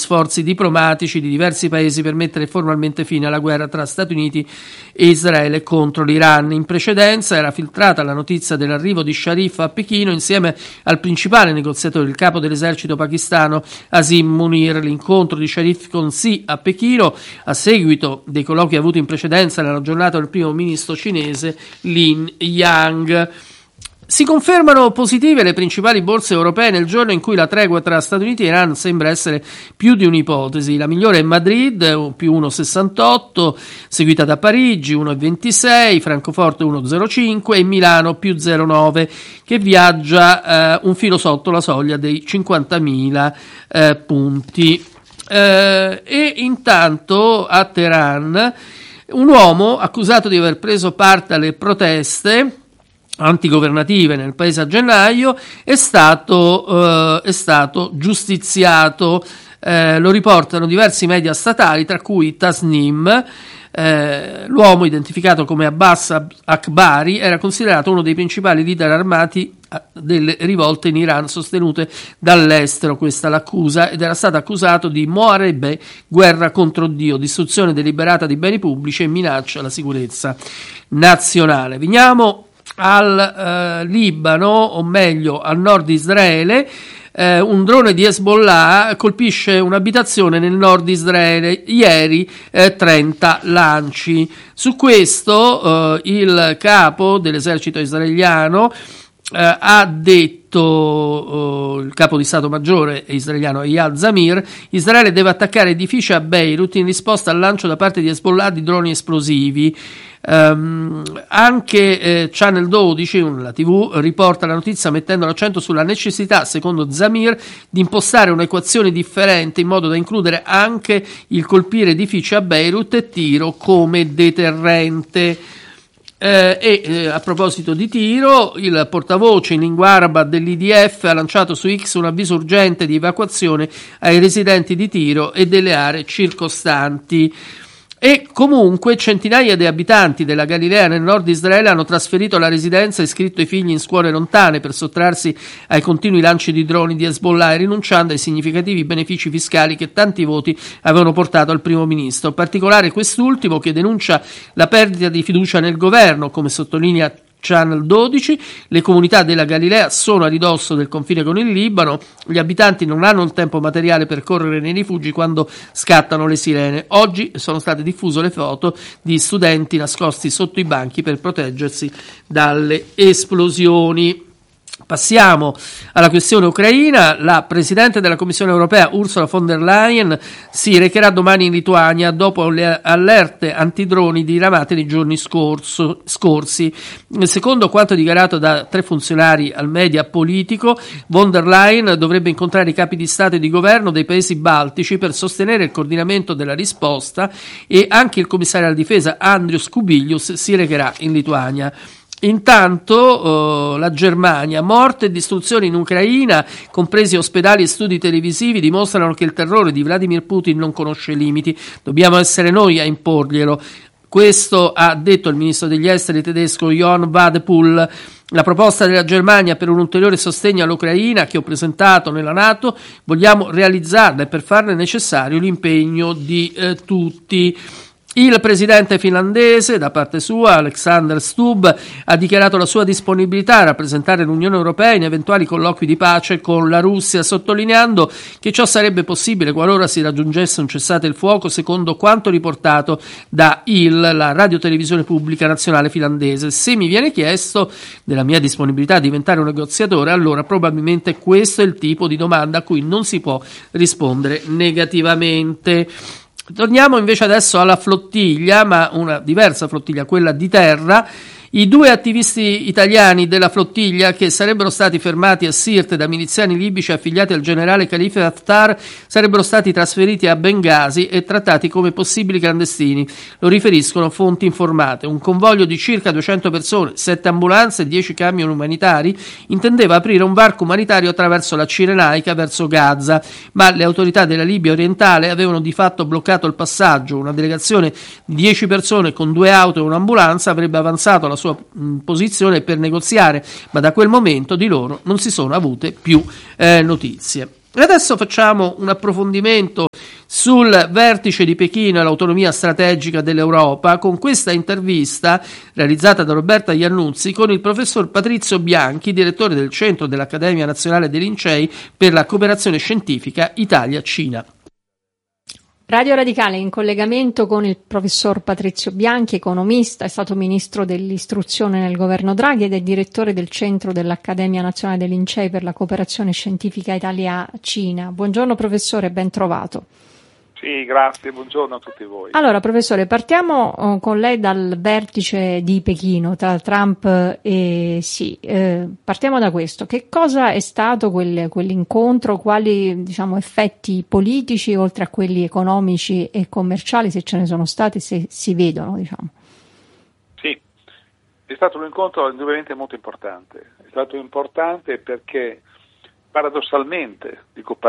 sforzi diplomatici di diversi paesi per mettere formalmente fine alla guerra tra Stati Uniti e Israele contro l'Iran. In precedenza era filtrata la notizia dell'arrivo di Sharif a Pechino insieme al principale negoziatore, il capo dell'esercito pakistano Asim Munir. L'incontro di Sharif con Xi a Pechino a seguito dei colloqui avuti in precedenza nella giornata del primo ministro cinese Lin Yang. Si confermano positive le principali borse europee nel giorno in cui la tregua tra Stati Uniti e Iran sembra essere più di un'ipotesi. La migliore è Madrid, più 1,68, seguita da Parigi, 1,26, Francoforte 1,05 e Milano più 0,9, che viaggia un filo sotto la soglia dei 50.000 punti. E intanto a Teheran un uomo accusato di aver preso parte alle proteste antigovernative nel paese a gennaio è stato giustiziato. Lo riportano diversi media statali, tra cui Tasnim. L'uomo, identificato come Abbas Akbari, era considerato uno dei principali leader armati delle rivolte in Iran sostenute dall'estero, questa l'accusa, ed era stato accusato di Moharebe, guerra contro Dio, distruzione deliberata di beni pubblici e minaccia alla sicurezza nazionale. Veniamo al Libano, o meglio al nord di Israele. Un drone di Hezbollah colpisce un'abitazione nel nord di Israele, ieri 30 lanci. Su questo il capo dell'esercito israeliano ha detto, il capo di Stato Maggiore israeliano Eyal Zamir: Israele deve attaccare edifici a Beirut in risposta al lancio da parte di Hezbollah di droni esplosivi. Anche Channel 12, la TV, riporta la notizia mettendo l'accento sulla necessità, secondo Zamir, di impostare un'equazione differente in modo da includere anche il colpire edifici a Beirut e tiro come deterrente. A proposito di tiro, il portavoce in lingua araba dell'IDF ha lanciato su X un avviso urgente di evacuazione ai residenti di Tiro e delle aree circostanti. E comunque centinaia di abitanti della Galilea nel nord di Israele hanno trasferito la residenza e iscritto i figli in scuole lontane per sottrarsi ai continui lanci di droni di Hezbollah e rinunciando ai significativi benefici fiscali che tanti voti avevano portato al primo ministro, in particolare quest'ultimo, che denuncia la perdita di fiducia nel governo. Come sottolinea Channel 12, le comunità della Galilea sono a ridosso del confine con il Libano, gli abitanti non hanno il tempo materiale per correre nei rifugi quando scattano le sirene. Oggi sono state diffuse le foto di studenti nascosti sotto i banchi per proteggersi dalle esplosioni. Passiamo alla questione ucraina. La Presidente della Commissione europea Ursula von der Leyen si recherà domani in Lituania dopo le allerte antidroni diramate nei giorni scorsi. Secondo quanto dichiarato da 3 funzionari al media politico, von der Leyen dovrebbe incontrare i capi di Stato e di governo dei paesi baltici per sostenere il coordinamento della risposta, e anche il commissario alla difesa Andrius Kubilius si recherà in Lituania. Intanto la Germania: morte e distruzione in Ucraina, compresi ospedali e studi televisivi, dimostrano che il terrore di Vladimir Putin non conosce limiti. Dobbiamo essere noi a imporglielo. Questo ha detto il ministro degli esteri tedesco Johann Wadephul. La proposta della Germania per un ulteriore sostegno all'Ucraina, che ho presentato nella NATO, vogliamo realizzarla, e per farne è necessario l'impegno di tutti. Il presidente finlandese, da parte sua, Alexander Stubb, ha dichiarato la sua disponibilità a rappresentare l'Unione Europea in eventuali colloqui di pace con la Russia, sottolineando che ciò sarebbe possibile qualora si raggiungesse un cessate il fuoco, secondo quanto riportato da la radiotelevisione pubblica nazionale finlandese. Se mi viene chiesto della mia disponibilità a diventare un negoziatore, allora probabilmente questo è il tipo di domanda a cui non si può rispondere negativamente. Torniamo invece adesso alla flottiglia, ma una diversa flottiglia, quella di terra. I 2 attivisti italiani della flottiglia, che sarebbero stati fermati a Sirte da miliziani libici affiliati al generale Khalifa Haftar, sarebbero stati trasferiti a Bengasi e trattati come possibili clandestini. Lo riferiscono fonti informate. Un convoglio di circa 200 persone, 7 ambulanze e 10 camion umanitari intendeva aprire un varco umanitario attraverso la Cirenaica verso Gaza, ma le autorità della Libia orientale avevano di fatto bloccato il passaggio. Una delegazione di 10 persone con 2 auto e un'ambulanza avrebbe avanzato la sua posizione per negoziare, ma da quel momento di loro non si sono avute più notizie. E adesso facciamo un approfondimento sul vertice di Pechino e l'autonomia strategica dell'Europa, con questa intervista realizzata da Roberta Iannuzzi con il professor Patrizio Bianchi, direttore del Centro dell'Accademia Nazionale dei Lincei per la cooperazione scientifica Italia-Cina. Radio Radicale in collegamento con il professor Patrizio Bianchi, economista, è stato ministro dell'istruzione nel governo Draghi ed è direttore del Centro dell'Accademia Nazionale dei Lincei per la cooperazione scientifica Italia-Cina. Buongiorno professore, ben trovato. Sì, grazie, buongiorno a tutti voi. Allora, professore, partiamo con lei dal vertice di Pechino tra Trump e Xi. Partiamo da questo. Che cosa è stato quell'incontro? Quali, effetti politici, oltre a quelli economici e commerciali, se ce ne sono stati, se si vedono, Sì, è stato un incontro indubbiamente molto importante. È stato importante perché paradossalmente,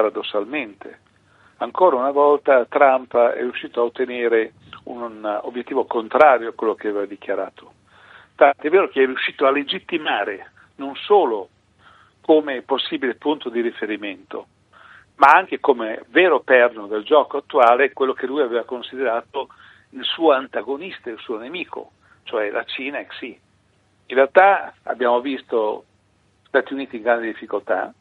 ancora una volta Trump è riuscito a ottenere un obiettivo contrario a quello che aveva dichiarato. Tanto è vero che è riuscito a legittimare non solo come possibile punto di riferimento, ma anche come vero perno del gioco attuale quello che lui aveva considerato il suo antagonista, il suo nemico, cioè la Cina e Xi. In realtà abbiamo visto Stati Uniti in grande difficoltà,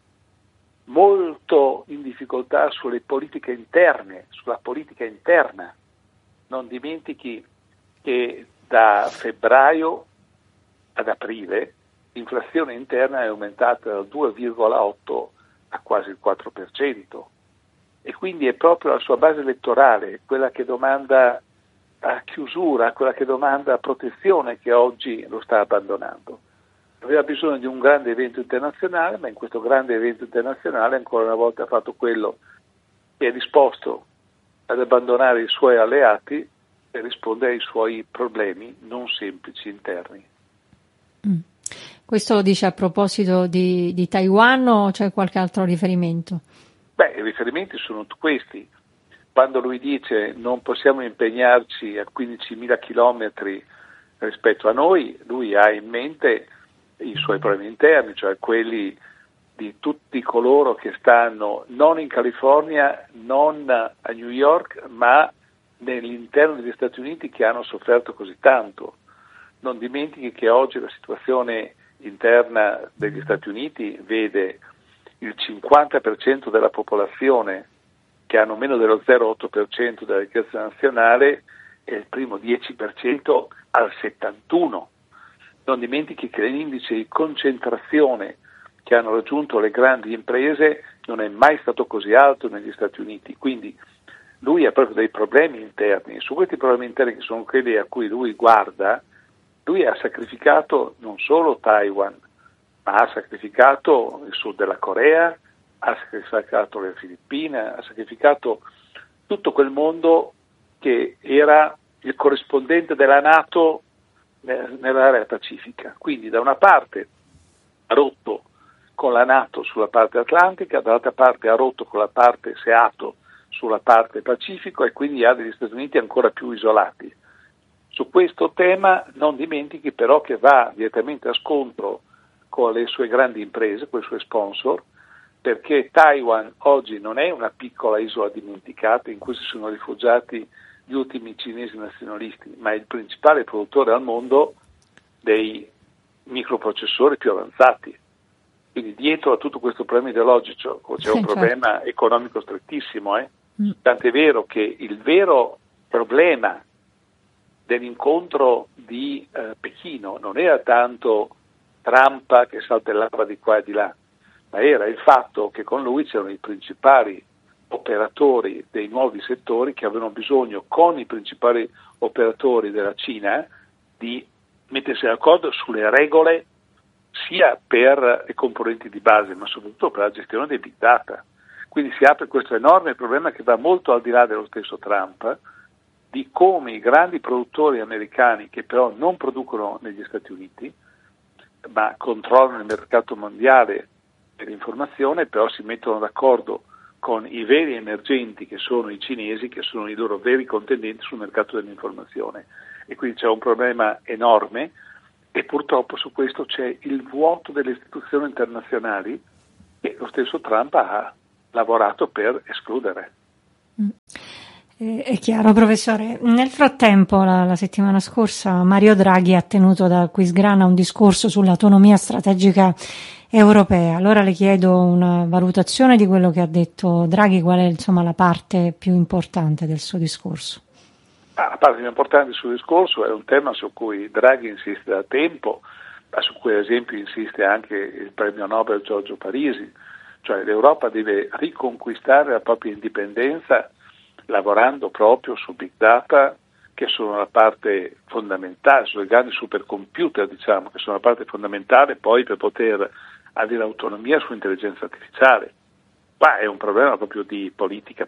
molto in difficoltà sulle politiche interne, sulla politica interna. Non dimentichi che da febbraio ad aprile l'inflazione interna è aumentata dal 2,8 a quasi il 4%, e quindi è proprio la sua base elettorale, quella che domanda chiusura, quella che domanda protezione, che oggi lo sta abbandonando. Aveva bisogno di un grande evento internazionale, ma in questo grande evento internazionale ancora una volta ha fatto quello che è disposto ad abbandonare i suoi alleati per rispondere ai suoi problemi non semplici interni. Questo lo dice a proposito di Taiwan o c'è qualche altro riferimento? I riferimenti sono questi. Quando lui dice non possiamo impegnarci a 15.000 chilometri rispetto a noi, lui ha in mente i suoi problemi interni, cioè quelli di tutti coloro che stanno non in California, non a New York, ma nell'interno degli Stati Uniti, che hanno sofferto così tanto. Non dimentichi che oggi la situazione interna degli Stati Uniti vede il 50% della popolazione che hanno meno dello 0,8% della ricchezza nazionale e il primo 10% al 71%. Non dimentichi che l'indice di concentrazione che hanno raggiunto le grandi imprese non è mai stato così alto negli Stati Uniti, quindi lui ha proprio dei problemi interni, e su questi problemi interni, che sono quelli a cui lui guarda, lui ha sacrificato non solo Taiwan, ma ha sacrificato il sud della Corea, ha sacrificato le Filippine, ha sacrificato tutto quel mondo che era il corrispondente della NATO nell'area pacifica. Quindi da una parte ha rotto con la NATO sulla parte atlantica, dall'altra parte ha rotto con la parte SEATO sulla parte Pacifico, e quindi ha degli Stati Uniti ancora più isolati. Su questo tema non dimentichi però che va direttamente a scontro con le sue grandi imprese, con i suoi sponsor, perché Taiwan oggi non è una piccola isola dimenticata in cui si sono rifugiati gli ultimi cinesi nazionalisti, ma è il principale produttore al mondo dei microprocessori più avanzati. Quindi dietro a tutto questo problema ideologico c'è un problema economico strettissimo. Tant'è vero che il vero problema dell'incontro di Pechino non era tanto Trump che saltellava di qua e di là, ma era il fatto che con lui c'erano i principali operatori dei nuovi settori che avevano bisogno, con i principali operatori della Cina, di mettersi d'accordo sulle regole sia per le componenti di base, ma soprattutto per la gestione dei big data. Quindi si apre questo enorme problema che va molto al di là dello stesso Trump, di come i grandi produttori americani, che però non producono negli Stati Uniti, ma controllano il mercato mondiale dell'informazione, però si mettono d'accordo con i veri emergenti, che sono i cinesi, che sono i loro veri contendenti sul mercato dell'informazione. E quindi c'è un problema enorme, e purtroppo su questo c'è il vuoto delle istituzioni internazionali che lo stesso Trump ha lavorato per escludere. È chiaro, professore. Nel frattempo, la settimana scorsa, Mario Draghi ha tenuto da Aquisgrana un discorso sull'autonomia strategica europea. Allora le chiedo una valutazione di quello che ha detto Draghi, qual è insomma la parte più importante del suo discorso? La parte più importante del suo discorso è un tema su cui Draghi insiste da tempo, ma su cui ad esempio insiste anche il premio Nobel Giorgio Parisi, cioè l'Europa deve riconquistare la propria indipendenza lavorando proprio su big data, che sono la parte fondamentale, sui grandi supercomputer, diciamo, che sono la parte fondamentale poi per poter avere autonomia sull'intelligenza artificiale. Ma è un problema proprio di politica,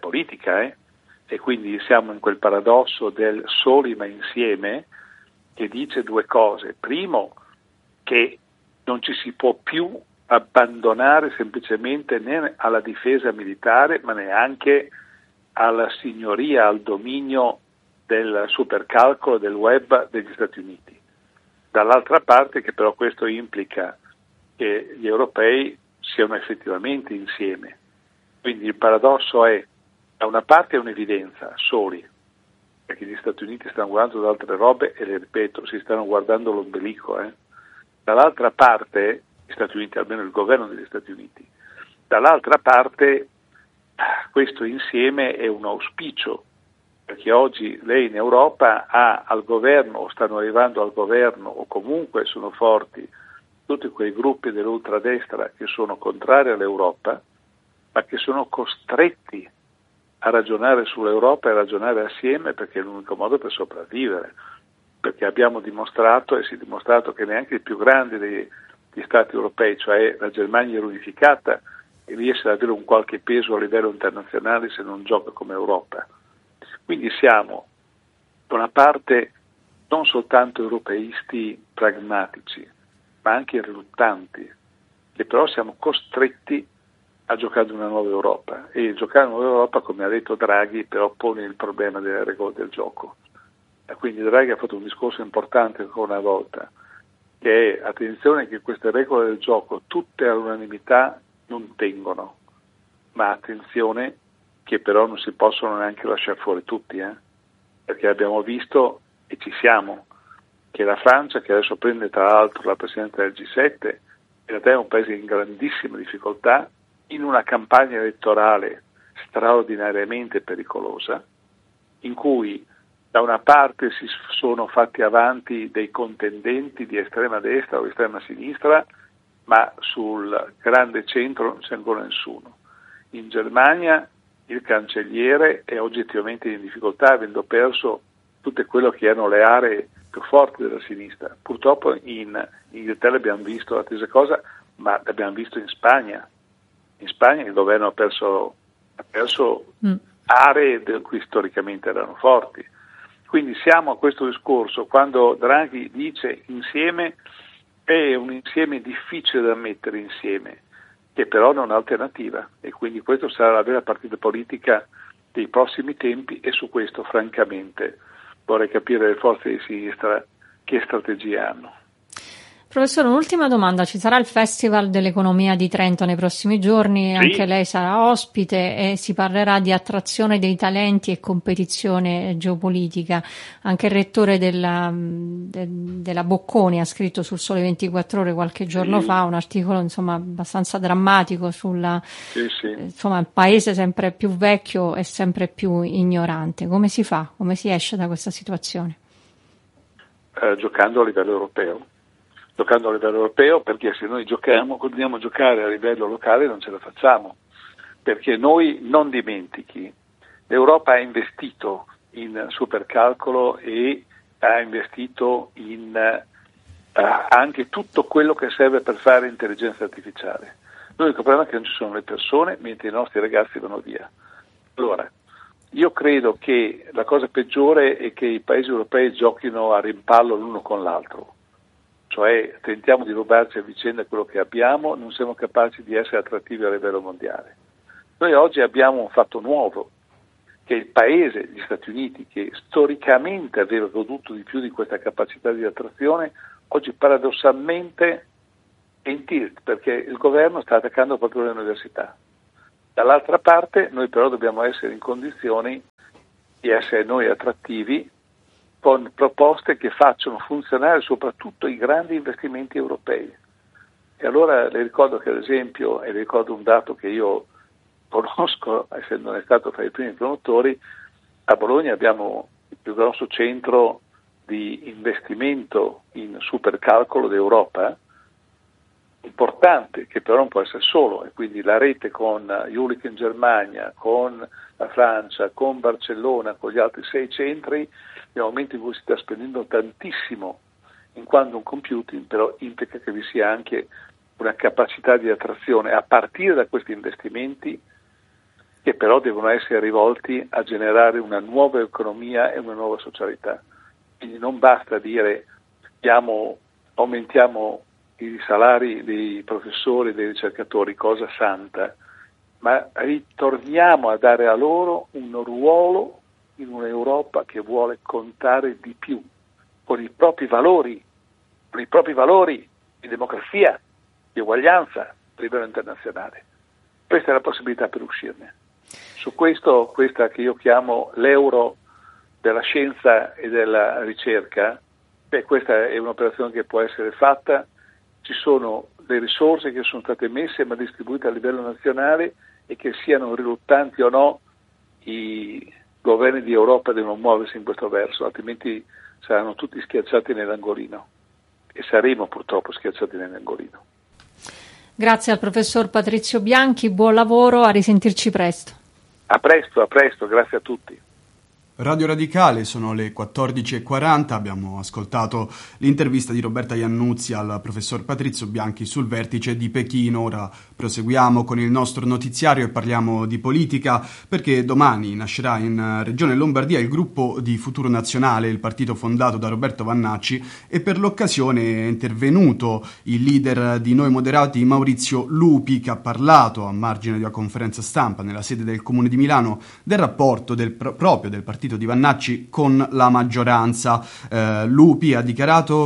e quindi siamo in quel paradosso del soli ma insieme, che dice due cose. Primo, che non ci si può più abbandonare semplicemente né alla difesa militare, ma neanche alla signoria, al dominio del supercalcolo del web degli Stati Uniti. Dall'altra parte che però questo implica che gli europei siano effettivamente insieme. Quindi il paradosso è, da una parte è un'evidenza, soli, perché gli Stati Uniti stanno guardando da altre robe e le ripeto, si stanno guardando l'ombelico. Dall'altra parte, gli Stati Uniti, almeno il governo degli Stati Uniti, dall'altra parte questo insieme è un auspicio, perché oggi lei in Europa ha al governo, o stanno arrivando al governo, o comunque sono forti tutti quei gruppi dell'ultradestra che sono contrari all'Europa, ma che sono costretti a ragionare sull'Europa e a ragionare assieme, perché è l'unico modo per sopravvivere, perché abbiamo dimostrato e si è dimostrato che neanche il più grande degli Stati europei, cioè la Germania unificata, riesce ad avere un qualche peso a livello internazionale se non gioca come Europa. Quindi siamo da una parte non soltanto europeisti pragmatici, ma anche riluttanti, che però siamo costretti a giocare una nuova Europa, e giocare una nuova Europa, come ha detto Draghi, però pone il problema delle regole del gioco. E quindi Draghi ha fatto un discorso importante ancora una volta, che è attenzione che queste regole del gioco tutte all'unanimità non tengono, ma attenzione che però non si possono neanche lasciare fuori tutti, perché abbiamo visto, e ci siamo, che la Francia, che adesso prende tra l'altro la presidenza del G7, in realtà è un paese in grandissima difficoltà, in una campagna elettorale straordinariamente pericolosa, in cui da una parte si sono fatti avanti dei contendenti di estrema destra o estrema sinistra, ma sul grande centro non c'è ancora nessuno. In Germania il cancelliere è oggettivamente in difficoltà, avendo perso tutte quelle che erano le aree più forti della sinistra. Purtroppo in Inghilterra abbiamo visto la stessa cosa, ma l'abbiamo visto in Spagna. In Spagna il governo ha perso aree in cui storicamente erano forti. Quindi siamo a questo discorso, quando Draghi dice insieme, è un insieme difficile da mettere insieme, che però non ha alternativa, e quindi questo sarà la vera partita politica dei prossimi tempi, e su questo francamente vorrei capire le forze di sinistra che strategie hanno. Professore, un'ultima domanda. Ci sarà il Festival dell'Economia di Trento nei prossimi giorni, sì. Anche lei sarà ospite e si parlerà di attrazione dei talenti e competizione geopolitica. Anche il rettore della Bocconi ha scritto sul Sole 24 Ore qualche giorno fa un articolo abbastanza drammatico sulla il paese sempre più vecchio e sempre più ignorante. Come si fa? Come si esce da questa situazione? Giocando a livello europeo. Giocando a livello europeo, perché se noi continuiamo a giocare a livello locale non ce la facciamo, perché noi, non dimentichi, l'Europa ha investito in supercalcolo e ha investito in anche tutto quello che serve per fare intelligenza artificiale. L'unico problema è che non ci sono le persone, mentre i nostri ragazzi vanno via. Allora, io credo che la cosa peggiore è che i paesi europei giochino a rimpallo l'uno con l'altro. Cioè tentiamo di rubarci a vicenda quello che abbiamo, non siamo capaci di essere attrattivi a livello mondiale. Noi oggi abbiamo un fatto nuovo, che il paese, gli Stati Uniti, che storicamente aveva goduto di più di questa capacità di attrazione, oggi paradossalmente è in tilt, perché il governo sta attaccando proprio le università. Dall'altra parte noi però dobbiamo essere in condizioni di essere noi attrattivi con proposte che facciano funzionare soprattutto i grandi investimenti europei. E allora le ricordo che, ad esempio, e le ricordo un dato che io conosco, essendo stato fra i primi promotori, a Bologna abbiamo il più grosso centro di investimento in supercalcolo d'Europa, importante, che però non può essere solo, e quindi la rete con Jülich in Germania, con la Francia, con Barcellona, con gli altri 6 centri, nel momento in cui si sta spendendo tantissimo in quantum computing, però implica che vi sia anche una capacità di attrazione a partire da questi investimenti, che però devono essere rivolti a generare una nuova economia e una nuova socialità. Quindi non basta dire aumentiamo i salari dei professori e dei ricercatori, cosa santa, ma ritorniamo a dare a loro un ruolo in un'Europa che vuole contare di più, con i propri valori di democrazia, di uguaglianza a livello internazionale. Questa è la possibilità per uscirne. Su questo, questa che io chiamo l'euro della scienza e della ricerca, questa è un'operazione che può essere fatta, ci sono le risorse che sono state messe ma distribuite a livello nazionale, e che siano riluttanti o no i governi di Europa devono muoversi in questo verso, altrimenti saranno tutti schiacciati nell'angolino, e saremo purtroppo schiacciati nell'angolino. Grazie al professor Patrizio Bianchi, buon lavoro, a risentirci presto. A presto, grazie a tutti. Radio Radicale, sono le 14.40, abbiamo ascoltato l'intervista di Roberta Iannuzzi al professor Patrizio Bianchi sul vertice di Pechino. Ora proseguiamo con il nostro notiziario e parliamo di politica, perché domani nascerà in Regione Lombardia il gruppo di Futuro Nazionale, il partito fondato da Roberto Vannacci, e per l'occasione è intervenuto il leader di Noi Moderati Maurizio Lupi, che ha parlato a margine di una conferenza stampa nella sede del Comune di Milano del rapporto proprio del partito di Vannacci con la maggioranza. Lupi ha dichiarato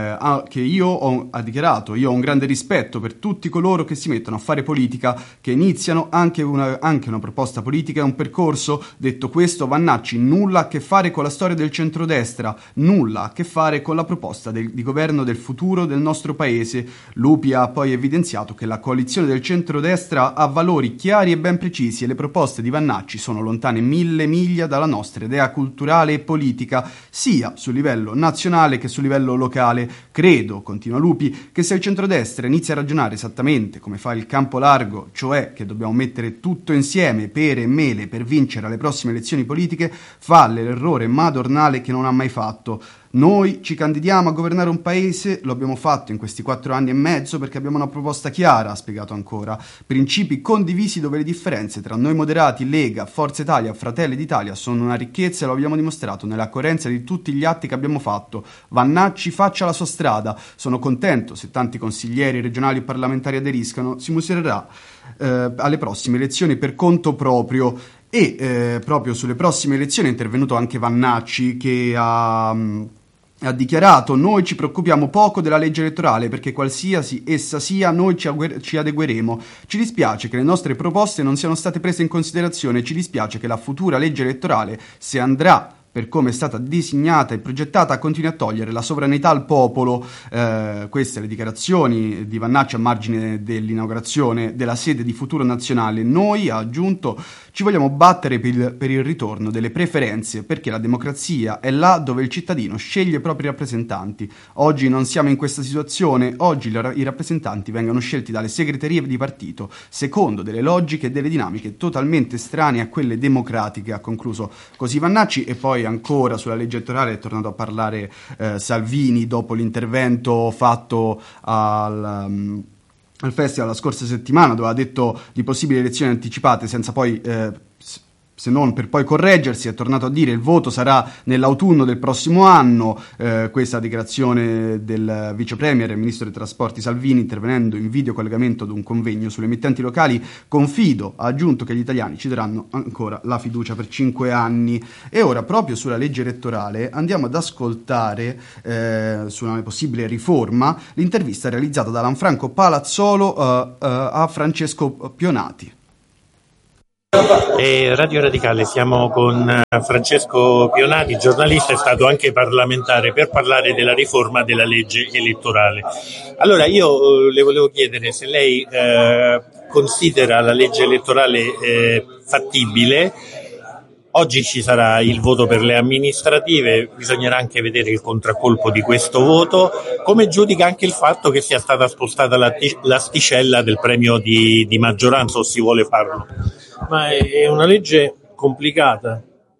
io ho un grande rispetto per tutti coloro che si mettono a fare politica, che iniziano anche una proposta politica e un percorso. Detto questo, Vannacci nulla a che fare con la storia del centrodestra, nulla a che fare con la proposta di governo del futuro del nostro paese. Lupi ha poi evidenziato che la coalizione del centrodestra ha valori chiari e ben precisi, e le proposte di Vannacci sono lontane 1000 miglia dalla nostra idea culturale e politica, sia sul livello nazionale che sul livello locale. Credo, continua Lupi, che se il centrodestra inizia a ragionare esattamente come fa il campo largo, cioè che dobbiamo mettere tutto insieme, pere e mele, per vincere alle prossime elezioni politiche, fa l'errore madornale che non ha mai fatto. Noi ci candidiamo a governare un paese, lo abbiamo fatto in questi 4 anni e mezzo perché abbiamo una proposta chiara, ha spiegato ancora, principi condivisi dove le differenze tra Noi Moderati, Lega, Forza Italia, Fratelli d'Italia sono una ricchezza, e lo abbiamo dimostrato nella coerenza di tutti gli atti che abbiamo fatto. Vannacci faccia la sua strada, sono contento se tanti consiglieri regionali e parlamentari aderiscano, si misurerà alle prossime elezioni per conto proprio. E proprio sulle prossime elezioni è intervenuto anche Vannacci, che ha dichiarato: noi ci preoccupiamo poco della legge elettorale, perché qualsiasi essa sia noi ci adegueremo. Ci dispiace che le nostre proposte non siano state prese in considerazione, ci dispiace che la futura legge elettorale, se andrà per come è stata disegnata e progettata, continui a togliere la sovranità al popolo. Queste le dichiarazioni di Vannacci a margine dell'inaugurazione della sede di Futuro Nazionale. Noi, ha aggiunto, ci vogliamo battere per il ritorno delle preferenze, perché la democrazia è là dove il cittadino sceglie i propri rappresentanti. Oggi non siamo in questa situazione, oggi i rappresentanti vengono scelti dalle segreterie di partito, secondo delle logiche e delle dinamiche totalmente estranee a quelle democratiche, ha concluso così Vannacci. E poi ancora sulla legge elettorale è tornato a parlare Salvini dopo l'intervento fatto al festival la scorsa settimana, dove ha detto di possibili elezioni anticipate senza poi se non per poi correggersi. È tornato a dire il voto sarà nell'autunno del prossimo anno. Questa dichiarazione del vice premier e ministro dei trasporti Salvini, intervenendo in video collegamento ad un convegno sulle emittenti locali. Confido, ha aggiunto, che gli italiani ci daranno ancora la fiducia per 5 anni. E ora, proprio sulla legge elettorale, andiamo ad ascoltare su una possibile riforma l'intervista realizzata da Lanfranco Palazzolo a Francesco Pionati. Radio Radicale, siamo con Francesco Pionati, giornalista e stato anche parlamentare, per parlare della riforma della legge elettorale. Allora io le volevo chiedere se lei considera la legge elettorale fattibile. Oggi ci sarà il voto per le amministrative, bisognerà anche vedere il contraccolpo di questo voto. Come giudica anche il fatto che sia stata spostata l'asticella del premio di maggioranza, o si vuole farlo? Ma è una legge complicata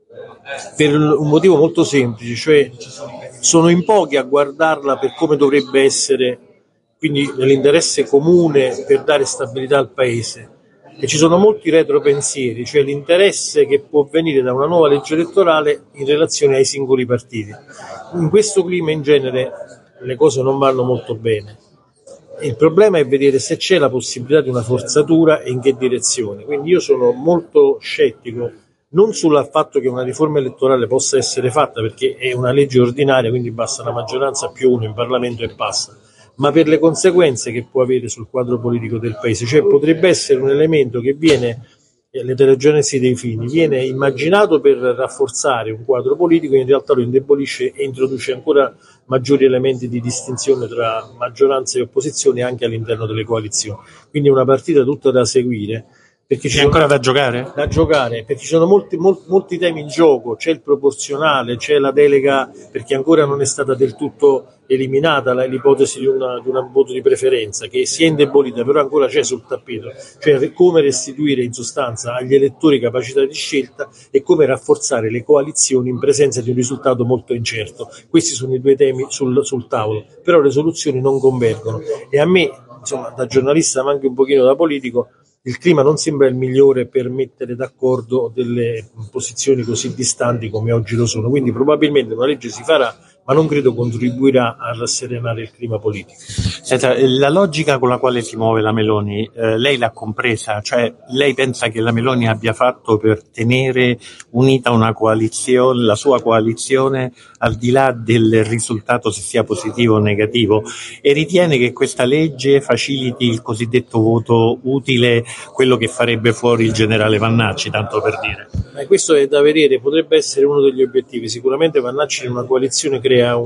per un motivo molto semplice, cioè sono in pochi a guardarla per come dovrebbe essere, quindi nell'interesse comune per dare stabilità al Paese. E ci sono molti retropensieri, cioè l'interesse che può venire da una nuova legge elettorale in relazione ai singoli partiti. In questo clima in genere le cose non vanno molto bene. Il problema è vedere se c'è la possibilità di una forzatura e in che direzione. Quindi io sono molto scettico, non sul fatto che una riforma elettorale possa essere fatta, perché è una legge ordinaria, quindi basta la maggioranza più uno in Parlamento e passa, ma per le conseguenze che può avere sul quadro politico del Paese. Cioè potrebbe essere un elemento che viene, l'eterogenesi dei fini, viene immaginato per rafforzare un quadro politico, in realtà lo indebolisce e introduce ancora maggiori elementi di distinzione tra maggioranza e opposizione anche all'interno delle coalizioni. Quindi è una partita tutta da seguire. Perché c'è ancora da giocare? Da giocare, perché ci sono molti temi in gioco, c'è il proporzionale, c'è la delega, perché ancora non è stata del tutto eliminata l'ipotesi di un voto di preferenza, che si è indebolita, però ancora c'è sul tappeto, cioè come restituire in sostanza agli elettori capacità di scelta e come rafforzare le coalizioni in presenza di un risultato molto incerto. Questi sono i due temi sul tavolo, però le soluzioni non convergono e a me, insomma, da giornalista ma anche un pochino da politico, il clima non sembra il migliore per mettere d'accordo delle posizioni così distanti come oggi lo sono, quindi probabilmente una legge si farà, ma non credo contribuirà a rasserenare il clima politico. Senta, la logica con la quale si muove la Meloni, lei l'ha compresa? Cioè lei pensa che la Meloni abbia fatto per tenere unita una coalizione, la sua coalizione, al di là del risultato, se sia positivo o negativo, e ritiene che questa legge faciliti il cosiddetto voto utile, quello che farebbe fuori il generale Vannacci, tanto per dire? Questo è da vedere, potrebbe essere uno degli obiettivi. Sicuramente Vannacci in una coalizione crea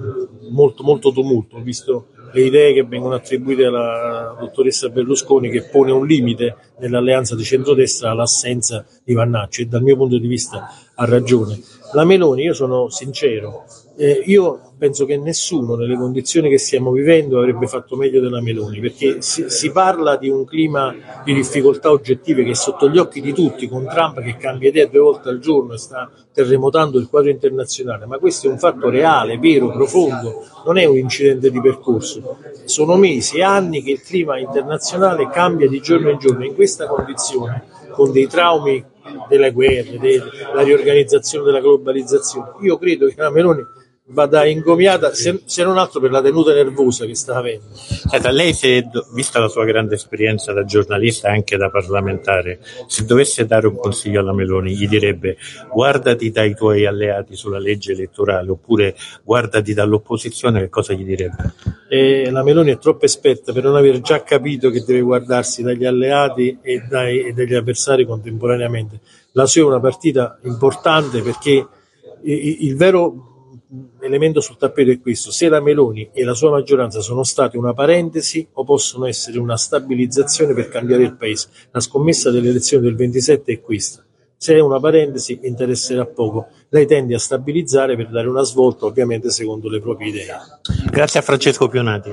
molto tumulto, visto le idee che vengono attribuite alla dottoressa Berlusconi, che pone un limite nell'alleanza di centrodestra all'assenza di Vannacci, e dal mio punto di vista ha ragione. La Meloni, io sono sincero, io penso che nessuno nelle condizioni che stiamo vivendo avrebbe fatto meglio della Meloni, perché si parla di un clima di difficoltà oggettive che è sotto gli occhi di tutti, con Trump che cambia idea 2 volte al giorno e sta terremotando il quadro internazionale, ma questo è un fatto reale, vero, profondo, non è un incidente di percorso. Sono mesi e anni che il clima internazionale cambia di giorno in giorno. In questa condizione, con dei traumi delle guerre, della riorganizzazione della globalizzazione, io credo che la Meloni vada ingomiata, se non altro per la tenuta nervosa che sta avendo. Senta, lei, vista la sua grande esperienza da giornalista e anche da parlamentare, se dovesse dare un consiglio alla Meloni, gli direbbe: guardati dai tuoi alleati sulla legge elettorale, oppure guardati dall'opposizione, che cosa gli direbbe? La Meloni è troppo esperta per non aver già capito che deve guardarsi dagli alleati e dagli avversari contemporaneamente. La sua è una partita importante, perché il vero elemento sul tappeto è questo: se la Meloni e la sua maggioranza sono state una parentesi o possono essere una stabilizzazione per cambiare il Paese. La scommessa delle elezioni del 27 è questa: se è una parentesi interesserà poco, lei tende a stabilizzare per dare una svolta, ovviamente secondo le proprie idee. Grazie a Francesco Pionati.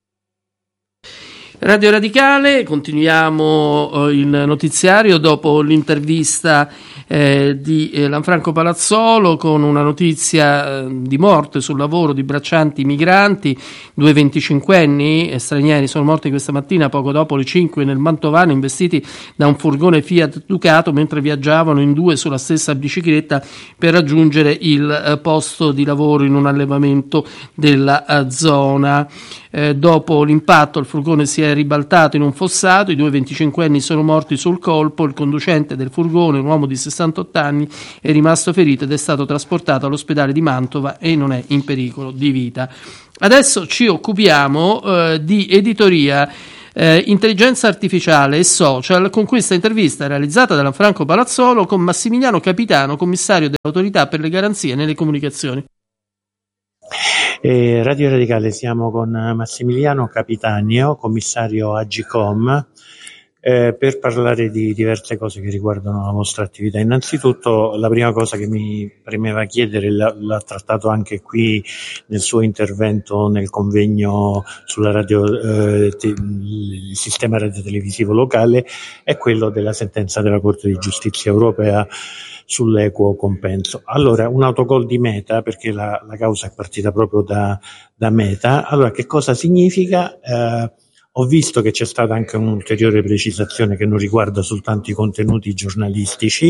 Radio Radicale, continuiamo il notiziario dopo l'intervista di Lanfranco Palazzolo con una notizia di morte sul lavoro di braccianti migranti. 2 25enni stranieri sono morti questa mattina poco dopo le 5 nel Mantovano, investiti da un furgone Fiat Ducato mentre viaggiavano in 2 sulla stessa bicicletta per raggiungere il posto di lavoro in un allevamento della zona. Dopo l'impatto il furgone si è ribaltato in un fossato, i 2 25enni sono morti sul colpo, il conducente del furgone, un uomo di 68 anni, è rimasto ferito ed è stato trasportato all'ospedale di Mantova e non è in pericolo di vita. Adesso ci occupiamo di editoria. intelligenza artificiale e social, con questa intervista realizzata da Franco Palazzolo con Massimiliano Capitano, commissario dell'Autorità per le garanzie nelle comunicazioni. Radio Radicale, siamo con Massimiliano Capitanio, commissario Agcom, per parlare di diverse cose che riguardano la vostra attività. Innanzitutto, la prima cosa che mi premeva chiedere, l'ha trattato anche qui nel suo intervento nel convegno sulla il sistema radiotelevisivo locale, è quello della sentenza della Corte di Giustizia Europea sull'equo compenso. Allora, un autogol di Meta, perché la causa è partita proprio da Meta. Allora, che cosa significa? Ho visto che c'è stata anche un'ulteriore precisazione che non riguarda soltanto i contenuti giornalistici.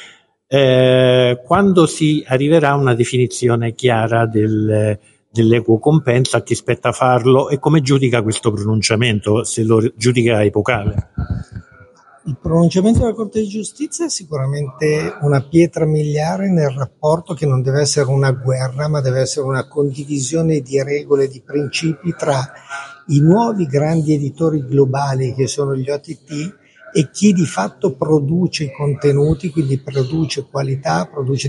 Quando si arriverà a una definizione chiara dell'equo compenso, a chi spetta farlo e come giudica questo pronunciamento, se lo giudica epocale? Il pronunciamento della Corte di Giustizia è sicuramente una pietra miliare nel rapporto, che non deve essere una guerra, ma deve essere una condivisione di regole, di principi tra i nuovi grandi editori globali che sono gli OTT e chi di fatto produce i contenuti, quindi produce qualità, produce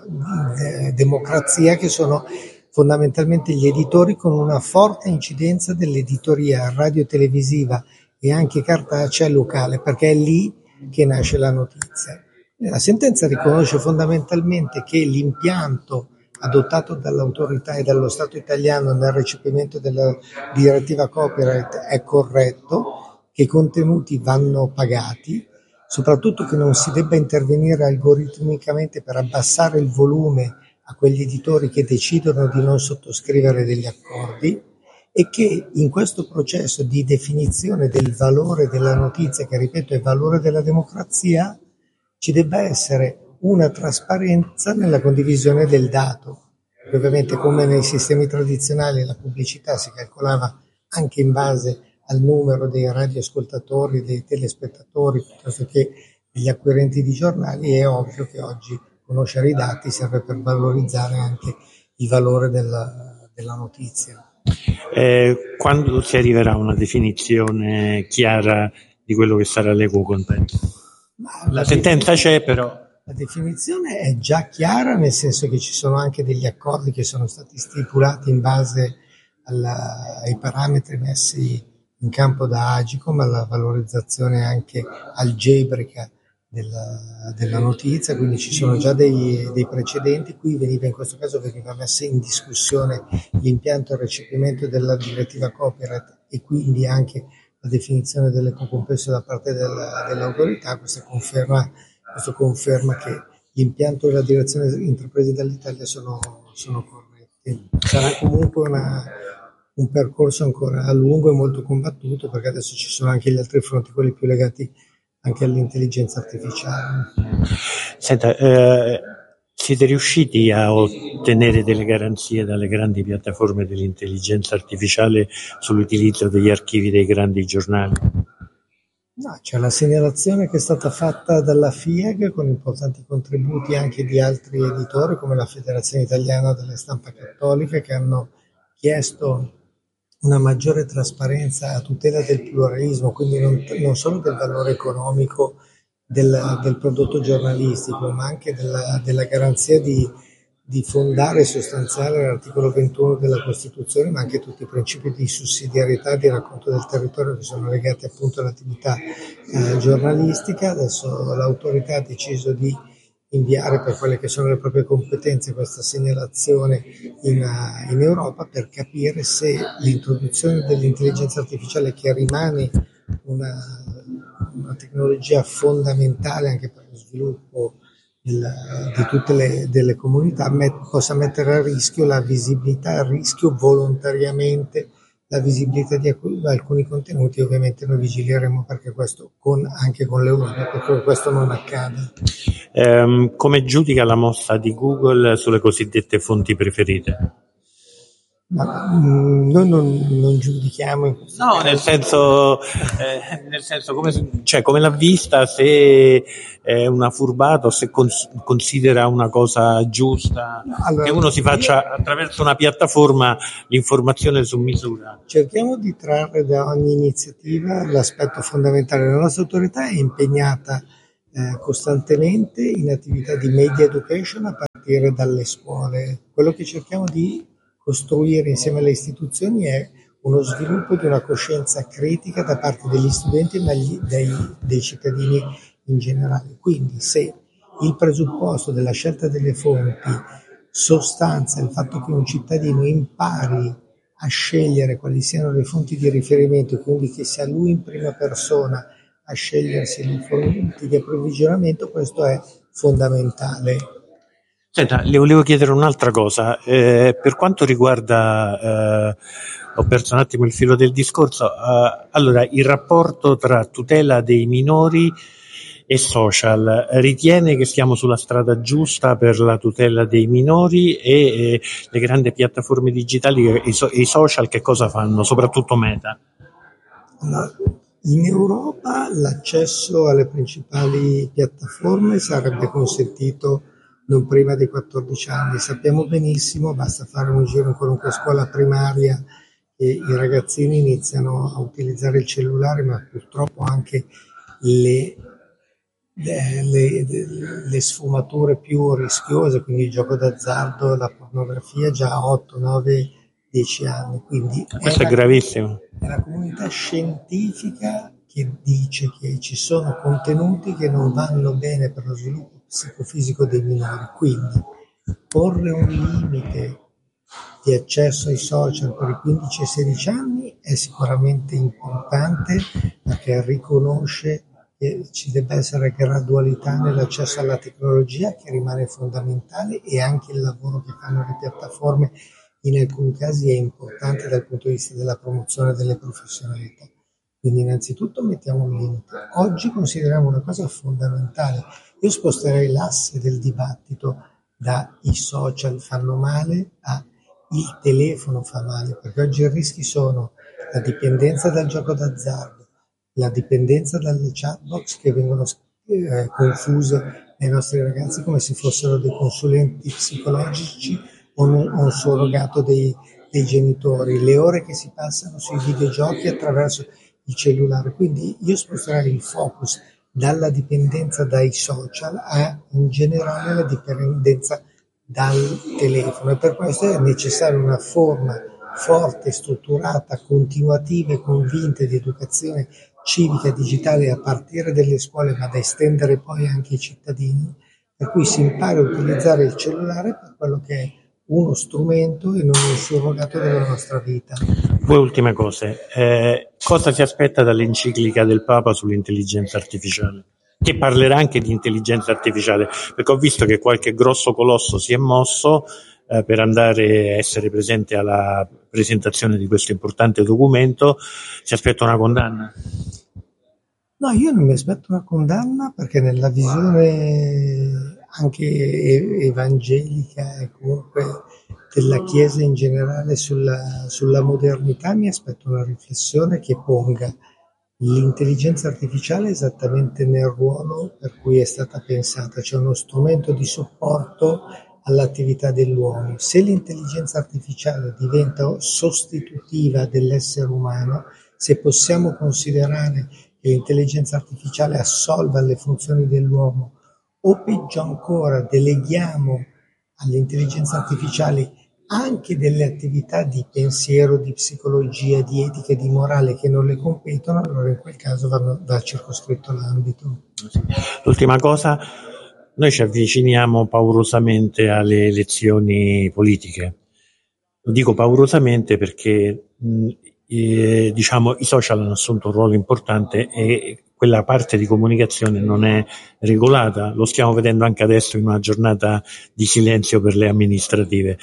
democrazia, che sono fondamentalmente gli editori con una forte incidenza dell'editoria radio-televisiva e anche cartacea locale, perché è lì che nasce la notizia. La sentenza riconosce fondamentalmente che l'impianto adottato dall'autorità e dallo Stato italiano nel recepimento della direttiva copyright è corretto, che i contenuti vanno pagati, soprattutto che non si debba intervenire algoritmicamente per abbassare il volume a quegli editori che decidono di non sottoscrivere degli accordi, e che in questo processo di definizione del valore della notizia, che ripeto è valore della democrazia, ci debba essere una trasparenza nella condivisione del dato. Ovviamente, come nei sistemi tradizionali, la pubblicità si calcolava anche in base al numero dei radioascoltatori, dei telespettatori, piuttosto che degli acquirenti di giornali. È ovvio che oggi conoscere i dati serve per valorizzare anche il valore della notizia. Quando si arriverà a una definizione chiara di quello che sarà l'equo compenso? La sentenza c'è, però la definizione è già chiara, nel senso che ci sono anche degli accordi che sono stati stipulati in base ai parametri messi in campo da Agcom, alla valorizzazione anche algebrica della notizia, quindi ci sono già dei precedenti. Qui in questo caso veniva messa in discussione l'impianto e il recepimento della direttiva copyright e quindi anche la definizione dell'equo compenso da parte dell'autorità. Questo conferma che l'impianto e la direzione intrapresi dall'Italia sono corretti. Sarà comunque un percorso ancora lungo e molto combattuto, perché adesso ci sono anche gli altri fronti, quelli più legati anche all'intelligenza artificiale. Senta, siete riusciti a ottenere delle garanzie dalle grandi piattaforme dell'intelligenza artificiale sull'utilizzo degli archivi dei grandi giornali? No, c'è la segnalazione che è stata fatta dalla FIAG con importanti contributi anche di altri editori come la Federazione Italiana delle Stampa Cattolica, che hanno chiesto una maggiore trasparenza a tutela del pluralismo, quindi non solo del valore economico del prodotto giornalistico, ma anche della garanzia di fondare e sostanziare l'articolo 21 della Costituzione, ma anche tutti i principi di sussidiarietà e di racconto del territorio che sono legati appunto all'attività giornalistica. Adesso l'autorità ha deciso di inviare, per quelle che sono le proprie competenze, questa segnalazione in Europa per capire se l'introduzione dell'intelligenza artificiale, che rimane una tecnologia fondamentale anche per lo sviluppo di tutte delle comunità, possa mettere a rischio la visibilità, a rischio volontariamente la visibilità di alcuni contenuti. Ovviamente noi vigileremo perché questo anche con l'Europa, perché questo non accada. Come giudica la mossa di Google sulle cosiddette fonti preferite? Ma noi non giudichiamo in questo No, nel senso come l'ha vista, se è una furbata o se considera una cosa giusta, allora, che uno si faccia attraverso una piattaforma l'informazione su misura. Cerchiamo di trarre da ogni iniziativa l'aspetto fondamentale. La nostra autorità è impegnata costantemente in attività di media education a partire dalle scuole. Quello che cerchiamo di costruire insieme alle istituzioni è uno sviluppo di una coscienza critica da parte degli studenti ma dei cittadini in generale. Quindi se il presupposto della scelta delle fonti sostanza il fatto che un cittadino impari a scegliere quali siano le fonti di riferimento e quindi che sia lui in prima persona a scegliersi le fonti di approvvigionamento, questo è fondamentale. Senta, le volevo chiedere un'altra cosa, per quanto riguarda, ho perso un attimo il filo del discorso, allora il rapporto tra tutela dei minori e social, ritiene che siamo sulla strada giusta per la tutela dei minori e le grandi piattaforme digitali e i social che cosa fanno, soprattutto Meta? Allora, in Europa l'accesso alle principali piattaforme sarebbe consentito non prima dei 14 anni. Sappiamo benissimo, basta fare un giro in qualunque scuola primaria, che i ragazzini iniziano a utilizzare il cellulare, ma purtroppo anche le sfumature più rischiose, quindi il gioco d'azzardo, la pornografia, già a 8, 9, 10 anni. Quindi questo è gravissimo. È la comunità scientifica che dice che ci sono contenuti che non vanno bene per lo sviluppo psicofisico dei minori, quindi porre un limite di accesso ai social per i 15 e 16 anni è sicuramente importante, perché riconosce che ci debba essere gradualità nell'accesso alla tecnologia, che rimane fondamentale, e anche il lavoro che fanno le piattaforme in alcuni casi è importante dal punto di vista della promozione delle professionalità. Quindi innanzitutto mettiamo un limite. Oggi consideriamo una cosa fondamentale. Io sposterei l'asse del dibattito da i social fanno male a il telefono fa male, perché oggi i rischi sono la dipendenza dal gioco d'azzardo, la dipendenza dalle chatbox che vengono confuse ai nostri ragazzi come se fossero dei consulenti psicologici o un surrogato dei genitori, le ore che si passano sui videogiochi attraverso il cellulare. Quindi io sposterei il focus dalla dipendenza dai social a in generale la dipendenza dal telefono, e per questo è necessaria una forma forte, strutturata, continuativa e convinta di educazione civica digitale a partire dalle scuole, ma da estendere poi anche ai cittadini, per cui si impara a utilizzare il cellulare per quello che è uno strumento e non un surrogato della nostra vita. Due ultime cose. Cosa si aspetta dall'enciclica del Papa sull'intelligenza artificiale? Che parlerà anche di intelligenza artificiale, perché ho visto che qualche grosso colosso si è mosso per andare a essere presente alla presentazione di questo importante documento. Si aspetta una condanna? No, io non mi aspetto una condanna, perché nella visione anche evangelica e comunque della Chiesa in generale sulla modernità mi aspetto una riflessione che ponga l'intelligenza artificiale esattamente nel ruolo per cui è stata pensata, cioè uno strumento di supporto all'attività dell'uomo. Se l'intelligenza artificiale diventa sostitutiva dell'essere umano, se possiamo considerare che l'intelligenza artificiale assolva le funzioni dell'uomo, o peggio ancora deleghiamo all'intelligenza artificiale anche delle attività di pensiero, di psicologia, di etica e di morale che non le competono, allora in quel caso va circoscritto l'ambito. L'ultima cosa, noi ci avviciniamo paurosamente alle elezioni politiche. Lo dico paurosamente perché diciamo i social hanno assunto un ruolo importante e quella parte di comunicazione non è regolata. Lo stiamo vedendo anche adesso in una giornata di silenzio per le amministrative.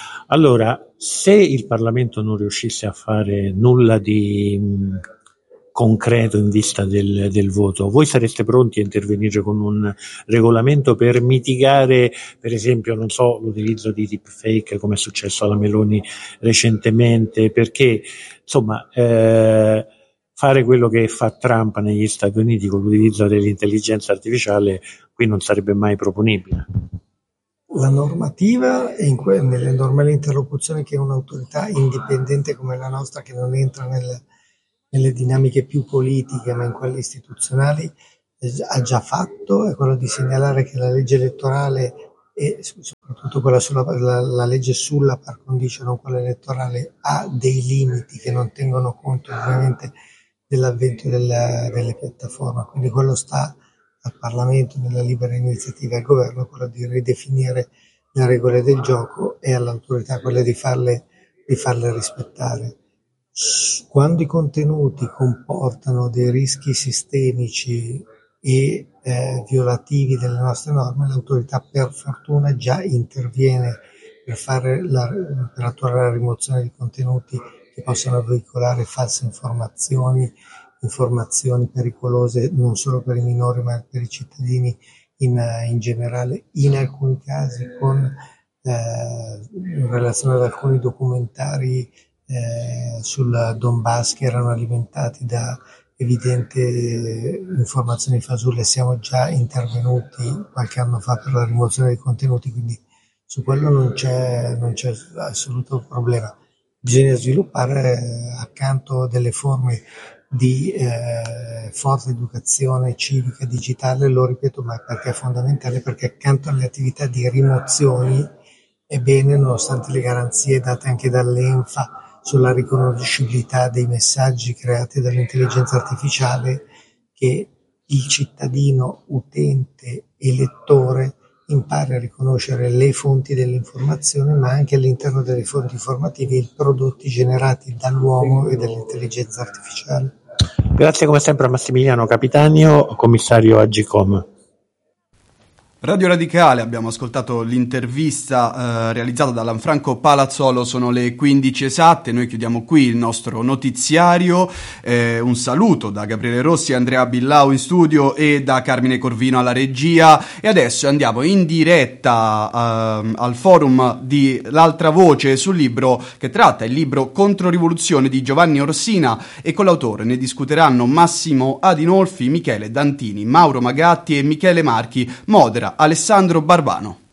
Allora, se il Parlamento non riuscisse a fare nulla di concreto in vista del voto. Voi sareste pronti a intervenire con un regolamento per mitigare, per esempio, non so, l'utilizzo di deepfake come è successo alla Meloni recentemente, perché insomma fare quello che fa Trump negli Stati Uniti con l'utilizzo dell'intelligenza artificiale qui non sarebbe mai proponibile. La normativa è nelle normali interlocuzioni che un'autorità indipendente come la nostra, che non entra nelle dinamiche più politiche ma in quelle istituzionali, ha già fatto, è quello di segnalare che la legge elettorale e soprattutto quella la legge sulla par condicio, non quella elettorale, ha dei limiti che non tengono conto ovviamente dell'avvento delle piattaforme, quindi quello sta al Parlamento, nella libera iniziativa, al governo, quello di ridefinire le regole del gioco, e all'autorità quella di farle rispettare. Quando i contenuti comportano dei rischi sistemici e violativi delle nostre norme, l'autorità per fortuna già interviene per attuare la rimozione di contenuti che possano veicolare false informazioni pericolose non solo per i minori ma per i cittadini in generale, in alcuni casi in relazione ad alcuni documentari sul Donbass che erano alimentati da evidenti informazioni fasulle. Siamo già intervenuti qualche anno fa per la rimozione dei contenuti, quindi su quello non c'è assoluto problema. Bisogna sviluppare accanto delle forme di forte educazione civica digitale, lo ripeto, ma perché è fondamentale, perché accanto alle attività di rimozioni è bene, nonostante le garanzie date anche dall'ENFA sulla riconoscibilità dei messaggi creati dall'intelligenza artificiale, che il cittadino utente e lettore impari a riconoscere le fonti dell'informazione, ma anche all'interno delle fonti informative i prodotti generati dall'uomo e dall'intelligenza artificiale. Grazie come sempre a Massimiliano Capitanio, commissario Agcom. Radio Radicale, abbiamo ascoltato l'intervista realizzata da Lanfranco Palazzolo, sono le 15 esatte, noi chiudiamo qui il nostro notiziario, un saluto da Gabriele Rossi, Andrea Billau in studio e da Carmine Corvino alla regia, e adesso andiamo in diretta al forum di L'Altra Voce sul libro che tratta il libro Controrivoluzione di Giovanni Orsina, e con l'autore ne discuteranno Massimo Adinolfi, Michele Dantini, Mauro Magatti e Michele Marchi, modera Alessandro Barbano.